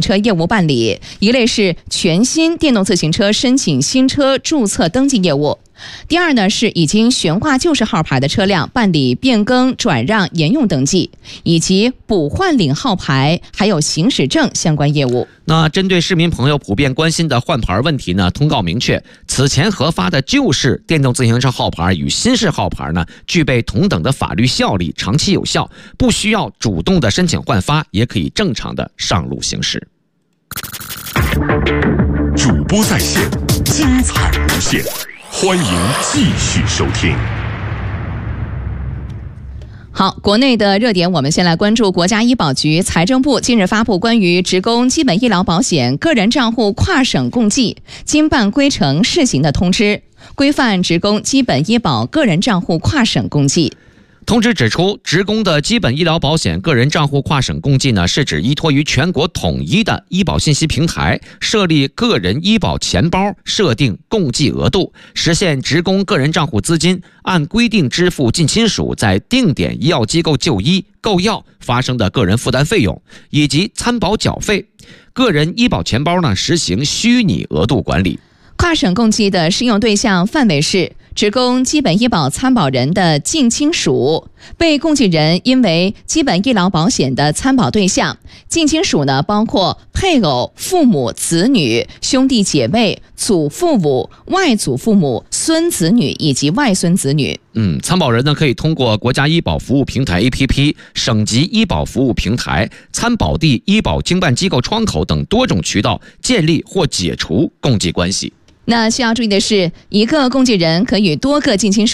车业务办理，一类是全新电动自行车申请新车注册登记业务。第二呢，是已经悬挂旧式号牌的车辆办理变更、转让、沿用登记，以及补换领号牌还有行驶证相关业务。 那针对市民朋友普遍关心的换牌问题呢，通告明确，此前核发的旧式电动自行车号牌与新式号牌呢，具备同等的法律效力，长期有效，不需要主动的申请换发，也可以正常的上路行驶。 主播在线，精彩无限。欢迎继续收听。 好，国内的热点，我们先来关注国家医保局、财政部近日发布关于职工基本医疗保险个人账户跨省共计经办规程试行的通知，规范职工基本医保个人账户跨省共计。 通知指出，职工的基本医疗保险个人账户跨省共计呢，是指依托于全国统一的医保信息平台，设立个人医保钱包，设定共计额度，实现职工个人账户资金按规定支付近亲属在定点医药机构就医、购药发生的个人负担费用以及参保缴费。个人医保钱包呢，实行虚拟额度管理。 跨省共计的适用对象范围是职工基本医保参保人的近亲属，被共计人因为基本医疗保险的参保对象。近亲属呢，包括配偶、父母、子女、兄弟姐妹、祖父母、外祖父母、孙子女以及外孙子女。 参保人呢，可以通过国家医保服务平台 APP、省级医保服务平台、参保地医保经办机构窗口等多种渠道建立或解除共计关系。 那需要注意的是，一个共计人可与多个近亲属